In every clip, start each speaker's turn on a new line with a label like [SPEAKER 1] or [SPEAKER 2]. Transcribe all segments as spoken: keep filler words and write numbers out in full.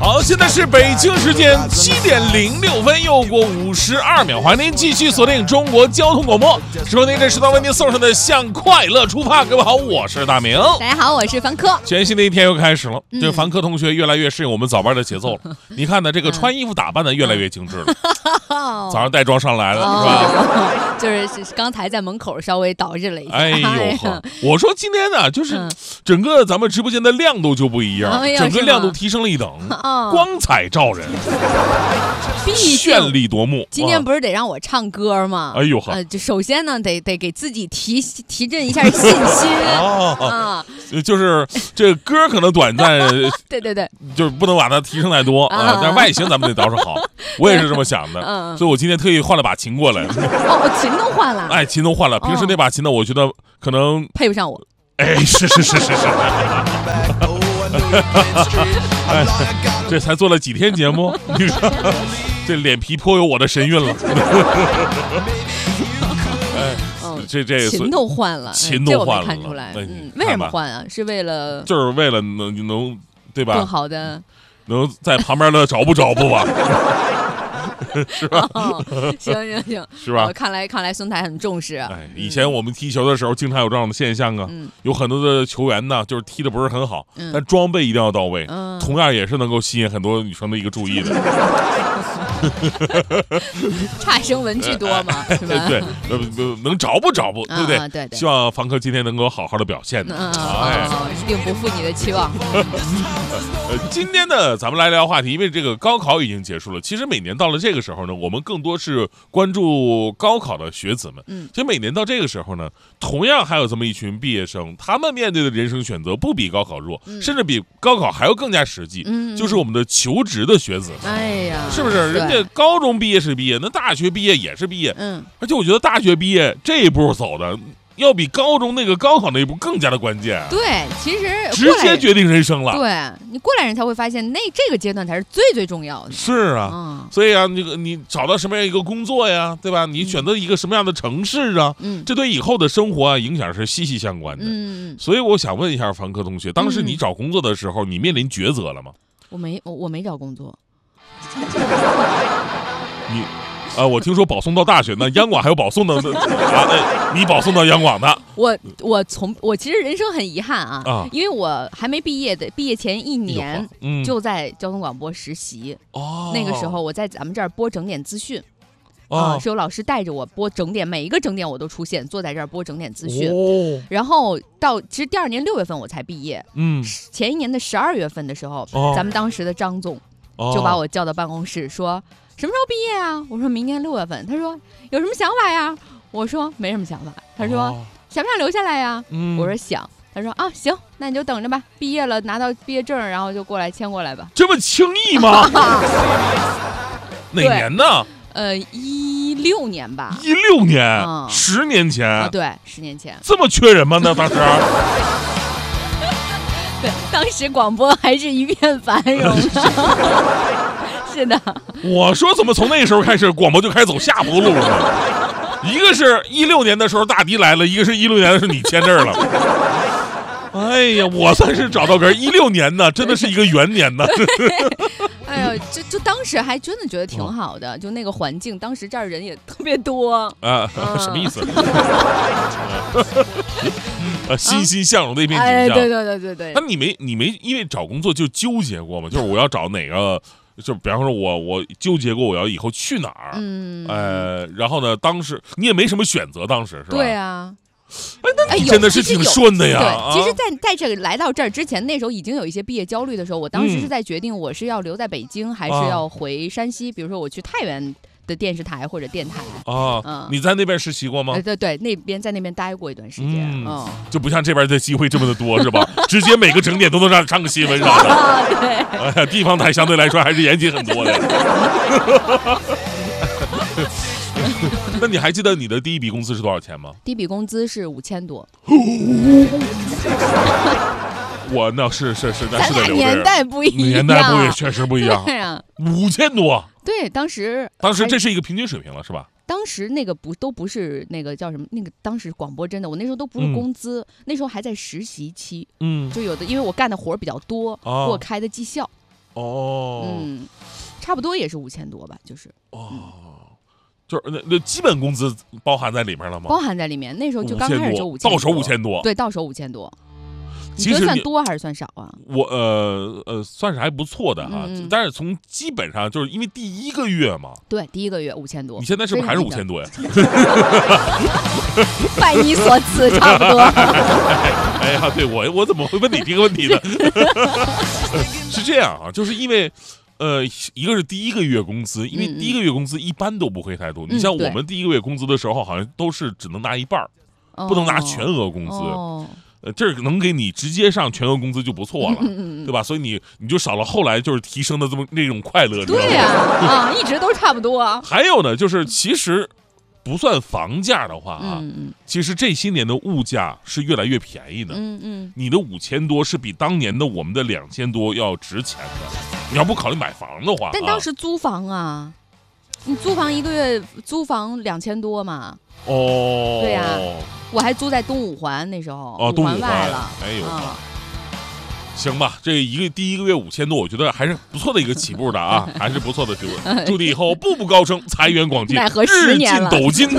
[SPEAKER 1] 好，现在是北京时间七点零六分，又过五十二秒，欢迎您继续锁定中国交通广播，收听这时段为您送上的向快乐出发。各位好，我是大明。
[SPEAKER 2] 大家好，我是凡科。
[SPEAKER 1] 全新的一天又开始了，
[SPEAKER 2] 嗯、
[SPEAKER 1] 这个凡科同学越来越适应我们早班的节奏了。你看呢，这个穿衣服打扮的越来越精致了，嗯、早上带妆上来了，哦、是吧？
[SPEAKER 2] 就是刚才在门口稍微捯饬了一下。
[SPEAKER 1] 哎呦呵，我说今天呢，就是整个咱们直播间的亮度就不一样，嗯、整个亮度提升了一等，哦、光彩照人，绚丽夺目。
[SPEAKER 2] 今天不是得让我唱歌吗？
[SPEAKER 1] 哎呦呵，
[SPEAKER 2] 呃，就首先呢，得得给自己提提振一下信心
[SPEAKER 1] 啊、哦，就是这个歌可能短暂，
[SPEAKER 2] 对对对，
[SPEAKER 1] 就是不能把它提升太多啊、呃，但是外形咱们得捯饬好。我也是这么想的，嗯，所以我今天特意换了把琴过来。
[SPEAKER 2] 哦，琴都换了，
[SPEAKER 1] 哎，琴都换了。平时那把琴呢，我觉得可能
[SPEAKER 2] 配不上我。
[SPEAKER 1] 哎，是是是是是。哎，这才做了几天节目，你说这脸皮颇有我的神韵了。哎，
[SPEAKER 2] 嗯、
[SPEAKER 1] 这这
[SPEAKER 2] 琴都换了，
[SPEAKER 1] 琴都换了，
[SPEAKER 2] 看出来，嗯，为什么换啊？是为了
[SPEAKER 1] 就是为了能能对吧？
[SPEAKER 2] 更好的
[SPEAKER 1] 能在旁边的找不着不吧？是吧？
[SPEAKER 2] 哦、行行行，
[SPEAKER 1] 是吧？
[SPEAKER 2] 看来看来孙台很重视啊。
[SPEAKER 1] 哎，以前我们踢球的时候，经常有这样的现象啊，嗯、有很多的球员呢，就是踢的不是很好，嗯、但装备一定要到位，嗯、同样也是能够吸引很多女生的一个注意的。
[SPEAKER 2] 差生文具多嘛，是吧？
[SPEAKER 1] 对，能着不着不，对不对？
[SPEAKER 2] 啊、对对。
[SPEAKER 1] 希望凡科今天能够好好的表现的。
[SPEAKER 2] 嗯、哎、哦，一定不负你的期望。
[SPEAKER 1] 呃，今天呢，咱们来聊话题，因为这个高考已经结束了。其实每年到了这个时候呢，我们更多是关注高考的学子们。嗯，其实每年到这个时候呢，同样还有这么一群毕业生，他们面对的人生选择不比高考弱，嗯、甚至比高考还要更加实际。嗯，就是我们的求职的学子。
[SPEAKER 2] 哎呀，
[SPEAKER 1] 是不是？人家高中毕业是毕业，那大学毕业也是毕业。嗯，而且我觉得大学毕业这一步走的，要比高中那个高考那一步更加的关键。
[SPEAKER 2] 对，其实
[SPEAKER 1] 直接决定人生了。
[SPEAKER 2] 对，你过来人才会发现，那这个阶段才是最最重要的。
[SPEAKER 1] 是啊，嗯、所以啊，那个你找到什么样一个工作呀，对吧？你选择一个什么样的城市啊，嗯、这对以后的生活啊影响是息息相关的。嗯，所以我想问一下凡科同学，当时你找工作的时候，嗯、你面临抉择了吗？
[SPEAKER 2] 我没，我我没找工作。
[SPEAKER 1] 你。呃，我听说保送到大学呢，央广还有保送的啊、哎，你保送到央广的。
[SPEAKER 2] 我我从我其实人生很遗憾啊，啊因为我还没毕业的，毕业前一年就在交通广播实习。哦、嗯，那个时候我在咱们这儿播整点资讯。啊、哦，是有老师带着我播整点，每一个整点我都出现，坐在这儿播整点资讯。哦，然后到其实第二年六月份我才毕业。嗯，前一年的十二月份的时候，哦、咱们当时的张总就把我叫到办公室说。什么时候毕业啊？我说明年六月份。他说有什么想法呀？我说没什么想法。他说、哦、想不想留下来呀？嗯、我说想。他说啊行，那你就等着吧，毕业了拿到毕业证，然后就过来签过来吧。
[SPEAKER 1] 这么轻易吗？哪年呢？
[SPEAKER 2] 呃，一六年吧。
[SPEAKER 1] 一六年，嗯、十年前、
[SPEAKER 2] 啊。对，十年前。
[SPEAKER 1] 这么缺人吗？那当时？
[SPEAKER 2] 对，当时广播还是一片繁荣的。是的，
[SPEAKER 1] 我说怎么从那时候开始广播就开始走下坡路了呢？一个是一六年的时候大迪来了，一个是一六年的时候你签证了。哎呀，我算是找到根一六年呢，真的是一个元年呢。
[SPEAKER 2] 哎呦，就就当时还真的觉得挺好的，嗯、就那个环境，当时这儿人也特别多啊。
[SPEAKER 1] 嗯、什么意思？啊，欣欣向荣的一片景象。
[SPEAKER 2] 哎，对对对对对。
[SPEAKER 1] 那你没你没因为找工作就纠结过吗？就是我要找哪个？就比方说我我纠结过我要以后去哪儿，嗯，呃，然后呢，当时你也没什么选择，当时是吧？
[SPEAKER 2] 对啊，
[SPEAKER 1] 哎，那你真的是挺顺的呀。
[SPEAKER 2] 对，其实在在这个来到这儿之前，那时候已经有一些毕业焦虑的时候，我当时是在决定我是要留在北京，还是要回山西，比如说我去太原的电视台或者电台
[SPEAKER 1] 啊，嗯，你在那边实习过吗？
[SPEAKER 2] 对对对，那边在那边待过一段时间，嗯，
[SPEAKER 1] 嗯就不像这边的机会这么的多，是吧？直接每个整点都能让上个新闻啥的，
[SPEAKER 2] 啊，对，
[SPEAKER 1] 哎呀，地方台相对来说还是严谨很多的。那你还记得你的第一笔工资是多少钱吗？
[SPEAKER 2] 第一笔工资是五千多。
[SPEAKER 1] 我那是是是，那是得留着。
[SPEAKER 2] 年代不一样，
[SPEAKER 1] 年代不也确实不一样。
[SPEAKER 2] 对呀，
[SPEAKER 1] 五千多。
[SPEAKER 2] 对，当时
[SPEAKER 1] 当时这是一个平均水平了，是吧？
[SPEAKER 2] 当时那个不都不是那个叫什么那个，当时广播真的，我那时候都不是工资，嗯、那时候还在实习期。嗯，就有的因为我干的活比较多，哦、给我开的绩效。
[SPEAKER 1] 哦，
[SPEAKER 2] 嗯，差不多也是五千多吧，就是
[SPEAKER 1] 哦。嗯就是那那基本工资包含在里面了吗？
[SPEAKER 2] 包含在里面，那时候就刚开始就五千，
[SPEAKER 1] 到手五千多，
[SPEAKER 2] 对，到手五千多。
[SPEAKER 1] 其实
[SPEAKER 2] 你算多还是算少啊？
[SPEAKER 1] 我呃呃算是还不错的哈，
[SPEAKER 2] 嗯、
[SPEAKER 1] 但是从基本上就是因为第一个月嘛，
[SPEAKER 2] 对，第一个月五千多。
[SPEAKER 1] 你现在是不是还是五千多呀？
[SPEAKER 2] 拜你所赐，差不多。
[SPEAKER 1] 哎呀，对我我怎么会问你这个问题呢？是这样啊，就是因为。呃，一个是第一个月工资，因为第一个月工资一般都不会太多。
[SPEAKER 2] 嗯、
[SPEAKER 1] 你像我们第一个月工资的时候，好像都是只能拿一半儿，
[SPEAKER 2] 哦、
[SPEAKER 1] 不能拿全额工资。
[SPEAKER 2] 哦、
[SPEAKER 1] 呃，这能给你直接上全额工资就不错了，
[SPEAKER 2] 嗯、
[SPEAKER 1] 对吧？所以你你就少了后来就是提升的这么那种快乐。
[SPEAKER 2] 对呀、啊，啊，一直都差不多、啊。
[SPEAKER 1] 还有呢，就是其实不算房价的话啊，
[SPEAKER 2] 嗯嗯、
[SPEAKER 1] 其实这些年的物价是越来越便宜的。
[SPEAKER 2] 嗯嗯，
[SPEAKER 1] 你的五千多是比当年的我们的两千多要值钱的。你要不考虑买房的话，
[SPEAKER 2] 但当时租房啊，啊你租房一个月租房两千多嘛？
[SPEAKER 1] 哦，
[SPEAKER 2] 对呀、啊，我还租在东五环那时候，
[SPEAKER 1] 哦，东五环
[SPEAKER 2] 外了，
[SPEAKER 1] 哎呦，
[SPEAKER 2] 啊、
[SPEAKER 1] 行吧，这一个第一个月五千多，我觉得还是不错的一个起步的啊，还是不错的起步。祝你以后步步高升，财源广进，
[SPEAKER 2] 奈何十年了，
[SPEAKER 1] 日进斗金。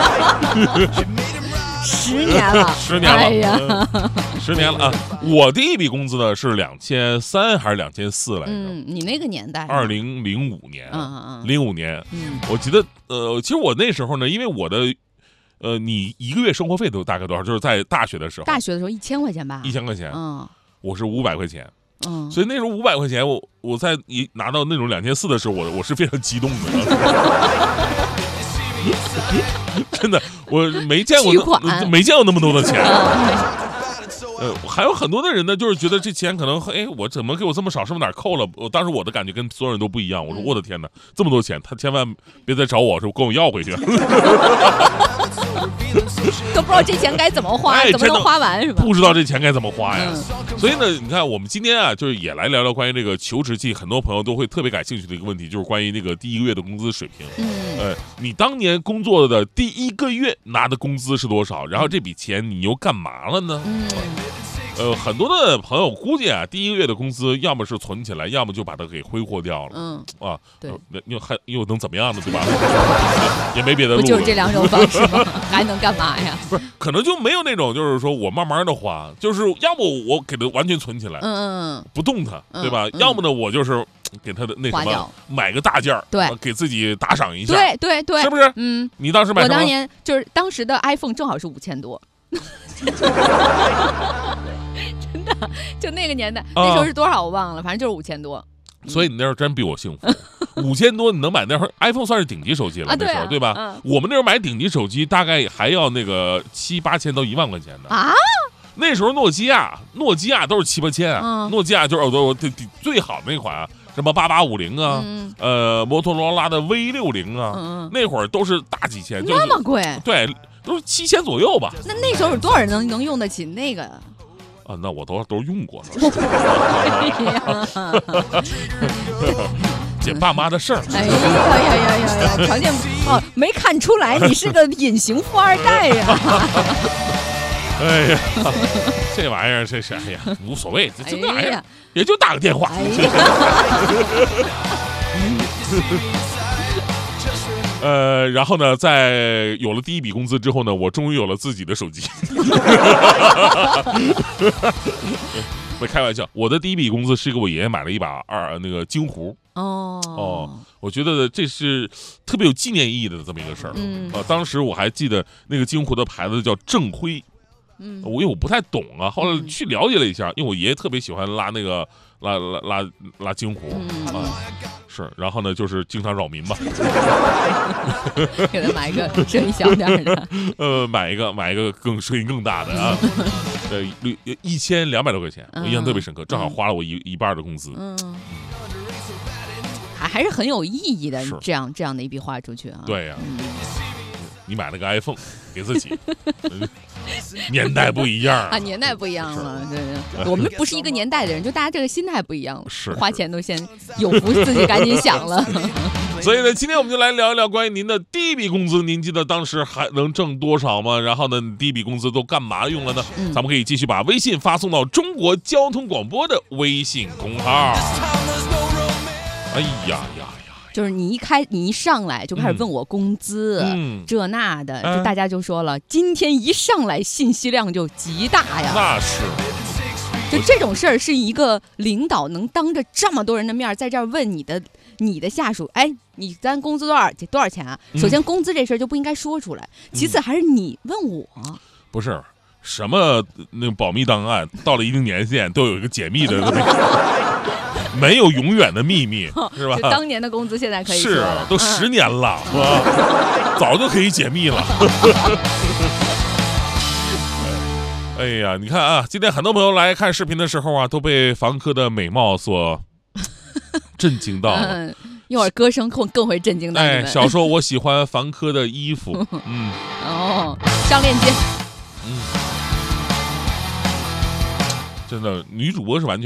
[SPEAKER 2] 十年了，
[SPEAKER 1] 十年了，
[SPEAKER 2] 哎呀，
[SPEAKER 1] 嗯、十年了啊！我第一笔工资呢是两千三还是两千四来着？
[SPEAKER 2] 嗯，你那个年代，
[SPEAKER 1] 二零零五年，
[SPEAKER 2] 嗯嗯，
[SPEAKER 1] 零五年，
[SPEAKER 2] 嗯，
[SPEAKER 1] 我记得，呃，其实我那时候呢，因为我的，呃，你一个月生活费都大概多少？就是在大学的时候，
[SPEAKER 2] 大学的时候一千块钱吧，
[SPEAKER 1] 一千块钱，
[SPEAKER 2] 嗯，
[SPEAKER 1] 我是五百块钱，
[SPEAKER 2] 嗯，
[SPEAKER 1] 所以那时候五百块钱，我我在一拿到那种两千四的时候，我我是非常激动的。真的，我没见过没见过那么多的钱。呃，还有很多的人呢，就是觉得这钱可能，哎，我怎么给我这么少，是不是哪儿扣了？我当时我的感觉跟所有人都不一样。我说，我的天哪，这么多钱，他千万别再找我，说跟我要回去。
[SPEAKER 2] 都不知道这钱该怎么花，
[SPEAKER 1] 哎、
[SPEAKER 2] 怎么能花完是吧？
[SPEAKER 1] 不知道这钱该怎么花呀。
[SPEAKER 2] 嗯、
[SPEAKER 1] 所以呢，你看，我们今天啊，就是也来聊聊关于这个求职季，很多朋友都会特别感兴趣的一个问题，就是关于那个第一个月的工资水平。
[SPEAKER 2] 嗯，
[SPEAKER 1] 呃，你当年工作的第一个月拿的工资是多少？然后这笔钱你又干嘛了呢？
[SPEAKER 2] 嗯。
[SPEAKER 1] 呃，很多的朋友估计啊，第一个月的工资要么是存起来，要么就把它给挥霍掉了。
[SPEAKER 2] 嗯
[SPEAKER 1] 啊，
[SPEAKER 2] 对，
[SPEAKER 1] 又还又能怎么样呢？对吧？也没别的路了。
[SPEAKER 2] 不就是这两种方式吗？还能干嘛呀？
[SPEAKER 1] 不是，可能就没有那种，就是说我慢慢的花，就是要么我给它完全存起来，
[SPEAKER 2] 嗯嗯，
[SPEAKER 1] 不动它，对吧？
[SPEAKER 2] 嗯、
[SPEAKER 1] 要么呢，我就是给它的那什么，买个大件儿，
[SPEAKER 2] 对，
[SPEAKER 1] 给自己打赏一下，
[SPEAKER 2] 对对对，
[SPEAKER 1] 是不是？
[SPEAKER 2] 嗯，
[SPEAKER 1] 你当时买什么？
[SPEAKER 2] 我当年就是当时的 iPhone 正好是五千多。真的，就那个年代，那时候是多少我忘了，反正就是五千多。
[SPEAKER 1] 所以你那时候真比我幸福，五千多你能买那会儿 iPhone 算是顶级手机了，
[SPEAKER 2] 啊、
[SPEAKER 1] 那时候对吧？
[SPEAKER 2] 嗯、
[SPEAKER 1] 我们那时候买顶级手机大概还要那个七八千到一万块钱的
[SPEAKER 2] 啊。
[SPEAKER 1] 那时候诺基亚，诺基亚都是七八千啊，
[SPEAKER 2] 嗯、
[SPEAKER 1] 诺基亚就是我最最好的那款啊，什么八八五零啊，
[SPEAKER 2] 嗯、
[SPEAKER 1] 呃，摩托罗拉的 V 六零啊，
[SPEAKER 2] 嗯、
[SPEAKER 1] 那会儿都是大几千，就是、
[SPEAKER 2] 那么贵？
[SPEAKER 1] 对，都是七千左右吧。
[SPEAKER 2] 那那时候有多少人能能用得起那个？
[SPEAKER 1] 啊，那我都都用过。姐爸妈的事儿。
[SPEAKER 2] 哎呀呀呀呀！条件哦，没看出来你是个隐形富二代呀。
[SPEAKER 1] 哎呀，这玩意儿这是哎呀无所谓，这这玩意儿也就打个电话。
[SPEAKER 2] 哎呀
[SPEAKER 1] 呃，然后呢，在有了第一笔工资之后呢，我终于有了自己的手机。没开玩笑，我的第一笔工资是给我爷爷买了一把二那个京胡。
[SPEAKER 2] 哦
[SPEAKER 1] 哦，我觉得这是特别有纪念意义的这么一个事儿。
[SPEAKER 2] 嗯，
[SPEAKER 1] 呃，当时我还记得那个京胡的牌子叫正辉。
[SPEAKER 2] 嗯，
[SPEAKER 1] 我因为我不太懂啊，后来去了解了一下，因为我爷爷特别喜欢拉那个拉拉拉拉京胡、
[SPEAKER 2] 嗯、
[SPEAKER 1] 啊，是，然后呢就是经常扰民吧，
[SPEAKER 2] 给他买一个声音小点的，
[SPEAKER 1] 呃，买一个买一个更声音更大的啊，呃，一千两百多块钱，我印象特别深刻，正好花了我一一半的工资，
[SPEAKER 2] 嗯，还还是很有意义的，这样这样的一笔花出去啊，
[SPEAKER 1] 对呀、啊
[SPEAKER 2] 嗯，
[SPEAKER 1] 你买了个 iPhone 给自己。年代不一样
[SPEAKER 2] 啊，年代不一样了，对对，我们不是一个年代的人，就大家这个心态不一样了，
[SPEAKER 1] 是
[SPEAKER 2] 花钱都先有福自己赶紧想了。
[SPEAKER 1] 所以呢，今天我们就来聊一聊关于您的第一笔工资，您记得当时还能挣多少吗？然后呢，你第一笔工资都干嘛用了呢？
[SPEAKER 2] 嗯、
[SPEAKER 1] 咱们可以继续把微信发送到中国交通广播的微信公号。 哎呀呀呀！
[SPEAKER 2] 就是你一开你一上来就开始问我工资，嗯、这那的，就大家就说了，嗯、今天一上来信息量就极大呀。
[SPEAKER 1] 那是。
[SPEAKER 2] 就这种事儿，是一个领导能当着这么多人的面在这儿问你的你的下属，哎，你咱工资多少多少钱啊？首先工资这事儿就不应该说出来，嗯、其次还是你问我，
[SPEAKER 1] 不是什么那个保密档案，到了一定年限都有一个解密的那个，没有永远的秘密，是吧？
[SPEAKER 2] 当年的工资现在可以说
[SPEAKER 1] 是都十年了，嗯、是早就可以解密了。哎呀，你看啊，今天很多朋友来看视频的时候啊，都被房客的美貌所震惊到了。
[SPEAKER 2] 嗯，一会儿歌声更更会震惊到你们。
[SPEAKER 1] 哎，小说我喜欢房客的衣服。嗯，
[SPEAKER 2] 哦，上链接。
[SPEAKER 1] 嗯，真的，女主播是完全。